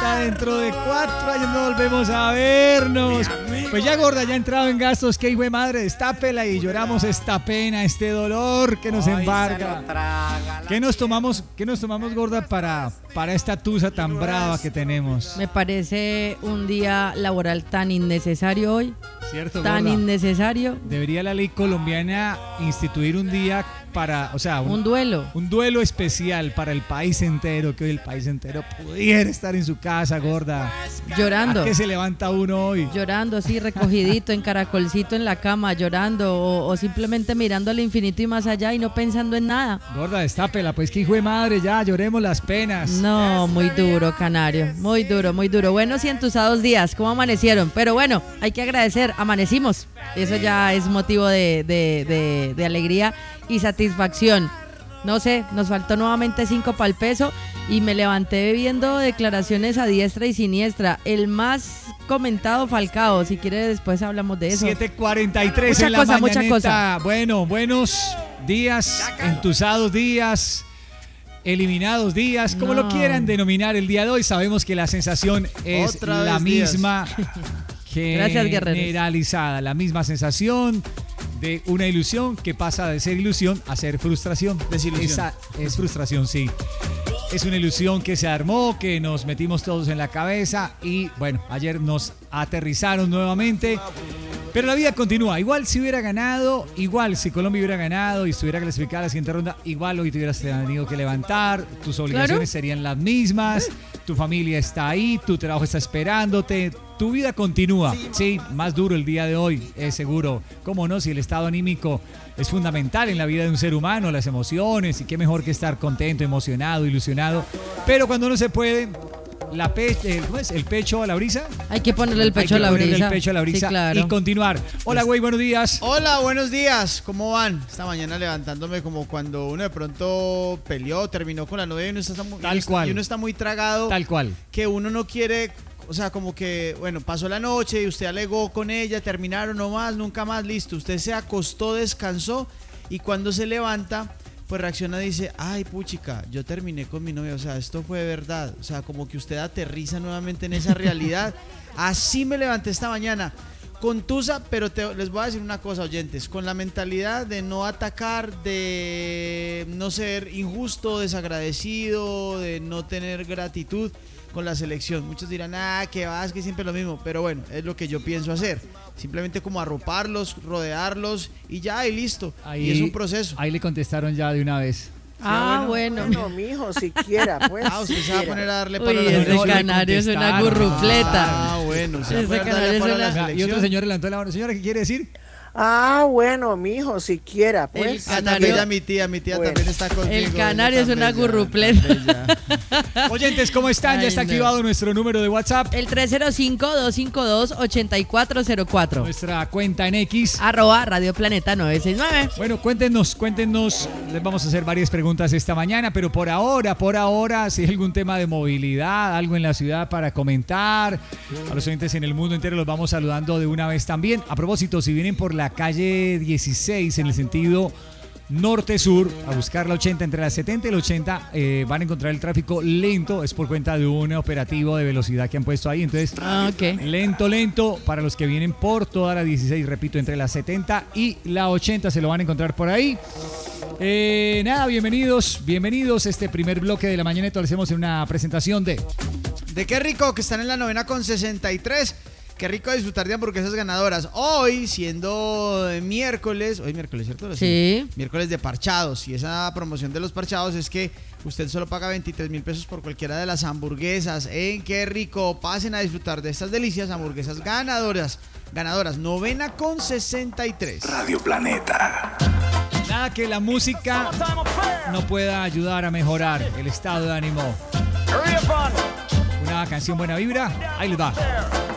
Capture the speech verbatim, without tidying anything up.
hasta dentro de cuatro años no volvemos a vernos. Pues ya, gorda, ya ha entrado en gastos. Qué hijo de madre, destápela y lloramos esta pena, este dolor que nos embarga. ¿Qué nos tomamos, qué nos tomamos, gorda, para, para esta tusa tan brava que tenemos? Me parece un día laboral tan innecesario hoy. ¿Cierto, Tan gorda? innecesario. Debería la ley colombiana instituir un día para, o sea, un, un duelo. Un duelo especial para el país entero, que hoy el país entero pudiera estar en su casa, gorda. Llorando. ¿A qué se levanta uno hoy? Llorando, así recogidito, en caracolcito en la cama, llorando, o, o simplemente mirando al infinito y más allá y no pensando en nada. Gorda, destápela, pues que hijo de madre, ya, lloremos las penas. No, muy duro, Canario, muy duro, muy duro. Buenos y entusados días, ¿cómo amanecieron? Pero bueno, hay que agradecer, amanecimos. Eso ya es motivo de, de, de, de alegría y satisfacción. No sé, nos faltó nuevamente cinco para el peso y me levanté viendo declaraciones a diestra y siniestra. El más comentado, Falcao, si quiere después hablamos de eso. siete cuarenta y tres mucha en cosa, la mañanita. Mucha cosa. Bueno, buenos días, entusados días, eliminados días, como no. lo quieran denominar el día de hoy. Sabemos que la sensación es Otra la misma generalizada, la misma sensación de una ilusión que pasa de ser ilusión a ser frustración. Desilusión. Esa es frustración, sí. Es una ilusión que se armó, que nos metimos todos en la cabeza y bueno, ayer nos aterrizaron nuevamente. Pero la vida continúa. Igual si hubiera ganado, igual si Colombia hubiera ganado y estuviera clasificada a la siguiente ronda, igual hoy te hubieras tenido que levantar, tus obligaciones ¿Claro? serían las mismas, tu familia está ahí, tu trabajo está esperándote, tu vida continúa. Sí, más duro el día de hoy, es seguro. ¿Cómo no? Si el estado anímico es fundamental en la vida de un ser humano, las emociones, y qué mejor que estar contento, emocionado, ilusionado. Pero cuando no se puede... La pe eh, ¿cómo es? ¿El pecho a la brisa? Hay que ponerle el pecho, Hay que a, la ponerle brisa. el pecho a la brisa. Sí, claro. Y continuar. Hola, güey, buenos días. Hola, buenos días. ¿Cómo van? Esta mañana levantándome como cuando uno de pronto peleó, terminó con la novia y uno está muy, Tal uno cual. Está, y uno está muy tragado. Tal cual. Que uno no quiere... O sea, como que, bueno, pasó la noche y usted alegó con ella, terminaron nomás, nunca más, listo. Usted se acostó, descansó y cuando se levanta... pues reacciona y dice, ay puchica, yo terminé con mi novia, o sea, esto fue verdad, o sea, como que usted aterriza nuevamente en esa realidad. Así me levanté esta mañana, contusa, pero te, les voy a decir una cosa, oyentes, con la mentalidad de no atacar, de no ser injusto, desagradecido, de no tener gratitud con la selección. Muchos dirán, ah, que vas, que siempre lo mismo, pero bueno, es lo que yo pienso hacer. Simplemente como arroparlos, rodearlos y ya, y listo. Ahí, y es un proceso. Ahí le contestaron ya de una vez. Ah, bueno. Bueno, mijo, siquiera, pues. Ah, usted se va a poner a darle palo a la selección. Ese Canario es una gurrufleta. Ah, bueno. Se ese Canario es una... Y otro señor levantó la mano. Señora, ¿qué quiere decir? Ah, bueno, mijo, siquiera, pues. Ah, también a mi tía, mi tía bueno. también está conmigo. El Canario es una gurrupleta. Oyentes, ¿cómo están? Ay, ya está no. activado nuestro número de WhatsApp. El tres cero cinco, dos cinco dos, ocho cuatro cero cuatro. Nuestra cuenta en X. Arroba Radio Planeta nueve seis nueve. Bueno, cuéntenos, cuéntenos. Les vamos a hacer varias preguntas esta mañana, pero por ahora, por ahora, si hay algún tema de movilidad, algo en la ciudad para comentar, a los oyentes en el mundo entero los vamos saludando de una vez también. A propósito, si vienen por la calle dieciséis en el sentido norte-sur a buscar la ochenta, entre la setenta y la ochenta eh, van a encontrar el tráfico lento, es por cuenta de un operativo de velocidad que han puesto ahí, entonces ah, okay. lento, lento para los que vienen por toda la dieciséis, repito, entre la setenta y la ochenta se lo van a encontrar por ahí. Eh, nada, bienvenidos, bienvenidos, este primer bloque de la mañaneta lo hacemos en una presentación de... De qué rico que están en la novena con sesenta y tres. Qué rico disfrutar de hamburguesas ganadoras. Hoy, siendo miércoles, hoy miércoles, ¿cierto? Sí. Miércoles de parchados. Y esa promoción de los parchados es que usted solo paga veintitrés mil pesos por cualquiera de las hamburguesas. En Qué rico. Pasen a disfrutar de estas delicias hamburguesas ganadoras. Ganadoras, novena con sesenta y tres. Radio Planeta. Nada que la música no pueda ayudar a mejorar el estado de ánimo. Una canción buena vibra. Ahí les va.